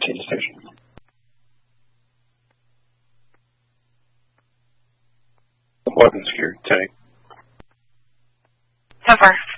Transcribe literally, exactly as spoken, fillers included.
proceed to station. Weapon secured, take. So far.